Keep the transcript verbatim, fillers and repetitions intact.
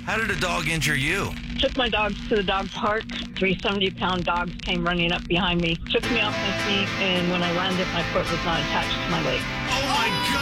How did a dog injure you? Took my dogs to the dog park. Three seventy-pound dogs came running up behind me, took me off my feet, and when I landed, my foot was not attached to my leg. Oh, my